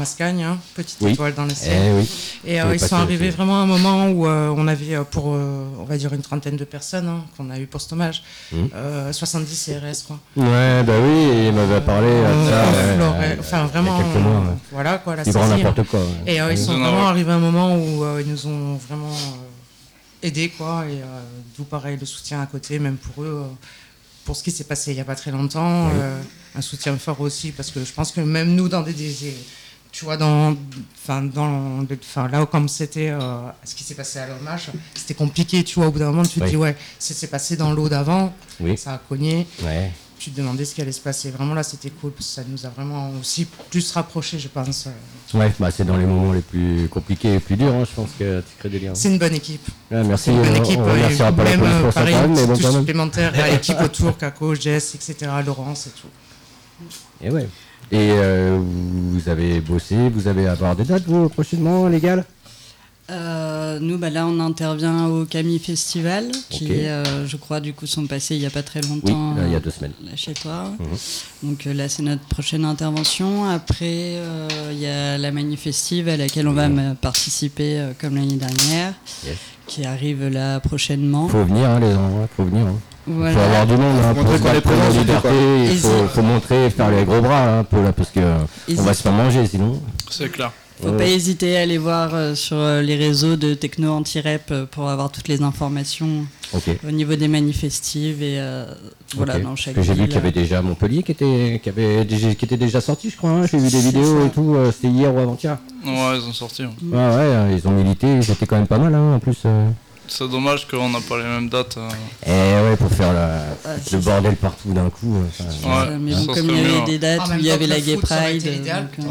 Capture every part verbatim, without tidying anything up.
Mascagne, hein, petite oui. étoile dans le ciel. Eh oui. Et euh, ils sont arrivés aussi. Vraiment à un moment où euh, on avait euh, pour, euh, on va dire, une trentaine de personnes hein, qu'on a eu pour cet hommage, mmh. euh, soixante-dix C R S, quoi. Ouais, bah oui, il m'avait parlé euh, de ça. Euh, euh, enfin, vraiment, il y a quelques mois, ouais. voilà, quoi, la saisie. Ils n'importe quoi. Ouais. Et euh, ils sont vraiment arrivés à un moment où euh, ils nous ont vraiment euh, aidés, quoi, et euh, d'où pareil, le soutien à côté, même pour eux. Euh, pour ce qui s'est passé il n'y a pas très longtemps, oui. euh, un soutien fort aussi, parce que je pense que même nous, dans des, des tu vois, dans, enfin, dans, enfin, là où comme c'était, euh, ce qui s'est passé à l'hommage, c'était compliqué, tu vois, au bout d'un moment, tu te oui. dis, ouais, c'est, c'est passé dans l'eau d'avant, oui. ça a cogné, ouais. tu te demandais ce qui allait se passer, vraiment là, c'était cool, parce que ça nous a vraiment aussi plus rapprochés, je pense. Ouais, bah, c'est dans les moments les plus compliqués et les plus durs, hein, je pense que tu crées des liens. C'est une bonne équipe. Ouais, merci. C'est une bonne équipe. On remerciera pas même, la police pareil, mais bon, touche supplémentaire à l'équipe autour, Kako, Jess, et cetera, Laurence et tout. Et ouais. Et euh, vous avez bossé, vous allez avoir des dates, vous, prochainement, légales ? Euh, nous, bah, là, on intervient au Camille Festival, qui, okay. euh, je crois, du coup, sont passés il n'y a pas très longtemps. Oui, là, il y a deux semaines. Là, chez toi. Mm-hmm. Donc euh, là, c'est notre prochaine intervention. Après, euh, il y a la Manifestive à laquelle on va mm-hmm. participer, euh, comme l'année dernière, yes. qui arrive là prochainement. Il faut venir, hein, les gens, il faut venir. Hein. Voilà. Il faut avoir du monde, hein, pour montrer qu'on est présent, la liberté, il faut, faut montrer, faire les gros bras, hein, un peu, là, parce qu'on va se faire manger, sinon. C'est clair. Faut ouais. pas hésiter à aller voir euh, sur euh, les réseaux de Techno Anti-Rep euh, pour avoir toutes les informations okay. au niveau des manifestives et euh, voilà, okay. dans chaque Parce que j'ai ville. vu qu'il y avait déjà Montpellier qui était, qui avait, qui était déjà sorti, je crois. Hein. J'ai vu des vidéos ça. Et tout, euh, c'était hier ou avant-hier. Ouais, ils ont sorti. Ouais, ouais, ouais ils ont milité, ils étaient quand même pas mal, hein, en plus. Euh... C'est dommage qu'on n'a pas les mêmes dates. Euh... Et ouais, pour faire la, ah, le bordel ça. Partout d'un coup. Enfin, ouais, mais bon, comme il y avait mieux, des dates où il y avait la Gay Pride. Il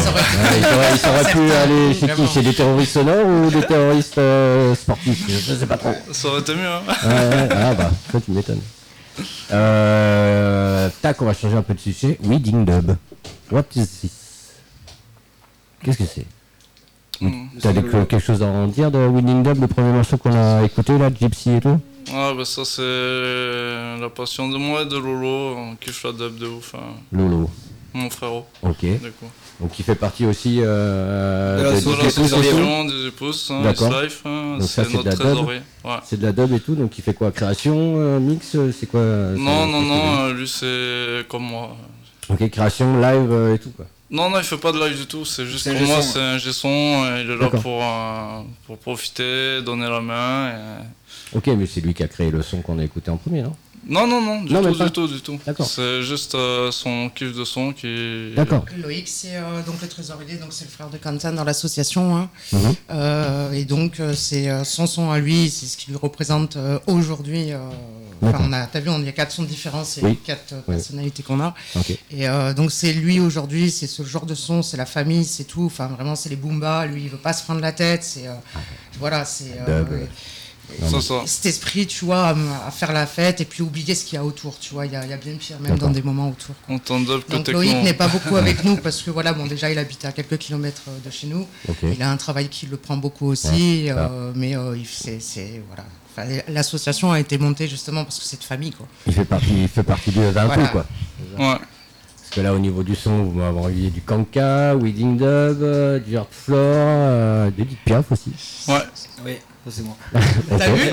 aurait pu aller chez qui ? Chez des terroristes sonores ou des terroristes euh, sportifs ? Je sais pas trop. Ça aurait été mieux. Hein. Ouais, ouais, ah bah, toi tu m'étonnes. Euh, tac, on va changer un peu de sujet. Wedding Dub. What is this ? Qu'est-ce que c'est ? Mmh. T'as des, quelque chose à en dire de Wedding Dub, le premier morceau qu'on a écouté là, Gypsy et tout ? Ah bah ça c'est la passion de moi et de Lolo, on kiffe la dub de ouf. Hein. Lolo. Mon frérot. Ok. Donc il fait partie aussi euh, de, de, de l'association des épouses, hein, Life, hein, donc c'est ça, notre c'est trésorier. Ouais. C'est de la dub et tout, donc il fait quoi ? Création, euh, mix, c'est quoi ? Non, non, non, lui c'est comme moi. Ok, création, live euh, et tout quoi. Non, non, il fait pas de live du tout, c'est juste c'est pour moi, c'est un G-son, il est là pour, euh, pour profiter, donner la main. Et... Ok, mais c'est lui qui a créé le son qu'on a écouté en premier, non ? Non, non, non, du non, tout, du tout, du tout. D'accord. C'est juste euh, son kiff de son qui... D'accord. Loïc, c'est euh, donc le trésorier, donc c'est le frère de Quentin dans l'association. Hein. Mm-hmm. Euh, et donc, euh, c'est euh, son son à lui, c'est ce qui lui représente euh, aujourd'hui. Euh, enfin, on a, t'as vu, on y a quatre sons différents, c'est oui. quatre euh, personnalités oui. qu'on a. Okay. Et euh, donc, c'est lui aujourd'hui, c'est ce genre de son, c'est la famille, c'est tout. Enfin, vraiment, c'est les Boombas. Lui, il veut pas se prendre la tête. C'est, euh, voilà, c'est... Euh, Ça, ça. Cet esprit, tu vois, à, à faire la fête et puis oublier ce qu'il y a autour, tu vois, il y, y a bien pire, même D'accord. Dans des moments autour. On t'en donne que Donc Loïc n'est pas beaucoup avec nous parce que voilà, bon, déjà il habite à quelques kilomètres de chez nous. Okay. Il a un travail qui le prend beaucoup aussi, ouais. euh, mais euh, c'est, c'est voilà. Enfin, l'association a été montée justement parce que c'est de famille, quoi. Il fait partie, il fait partie du d'un voilà. tout, quoi. Ouais. Parce que là, au niveau du son, vous m'avez envoyé du Kanka, Wedding Dub, euh, du Hard Floor, euh, de Deep Piaf aussi. Ouais. Oui. C'est moi. T'as vu?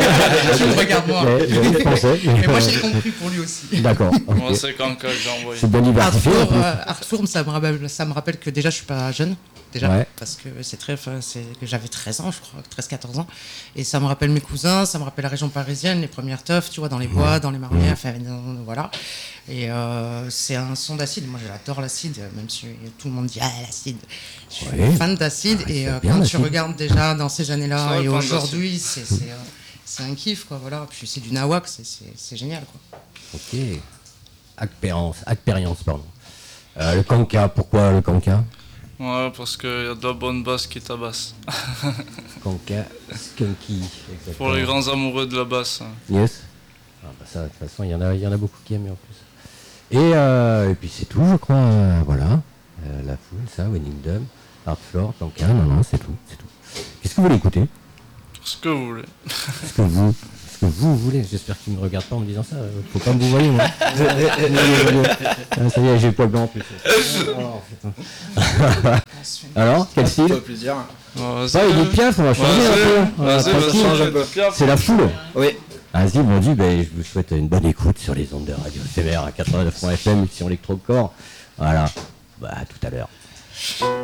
Tu me regardes moi. Ouais, je pensais. Mais moi j'ai compris pour lui aussi. D'accord. Okay. Moi c'est quand que j'ai envoyé. C'est bien diversifié. Artform, ça me rappelle, ça me rappelle que déjà je suis pas jeune. Déjà, ouais. parce que c'est très, c'est que j'avais treize ans, je crois, treize quatorze ans, et ça me rappelle mes cousins, ça me rappelle la région parisienne, les premières teufs, tu vois, dans les bois, ouais. dans les marnières, enfin, mmh. voilà. Et euh, c'est un son d'acide. Moi, j'adore l'acide, même si tout le monde dit ah l'acide. Je suis ouais. fan d'acide, ah, et euh, quand l'acide. Tu regardes déjà dans ces années-là et aujourd'hui, c'est, c'est, euh, c'est un kiff, quoi. Voilà. Puis c'est du nawak, c'est, c'est, c'est génial, quoi. Ok. Expérience, expérience, pardon. Euh, le kanka, pourquoi le kanka? Ouais, parce qu'il y a de la bonne basse qui tabasse. Kanka, skunky. Exactement. Pour les grands amoureux de la basse. Yes. Ah bah ça, de toute façon, il y en a, il y en a beaucoup qui aiment en plus. Et, euh, et puis c'est tout, je crois. Euh, voilà. Euh, la foule, ça, Wedding Dub, Hard Floor, Kanka, non, non, c'est tout, c'est tout. Qu'est-ce que vous voulez écouter? Ce que vous voulez. Ce que vous, ce que vous voulez. J'espère qu'il ne me regarde pas en me disant ça. Faut pas me vous voyez, moi. Ah, ça y est, j'ai le poil blanc en plus. Alors, quel style? plaisir. Oh, ça, il dit Piaf, on va changer un peu. Vas-y, vas-y, vas-y. C'est la foule. Oui. Vas-y, mon Dieu, ben, je vous souhaite une bonne écoute sur les ondes de Radio Éphémère à quatre-vingt-neuf point F M, émission Electrocore. Voilà. Bah, à tout à l'heure.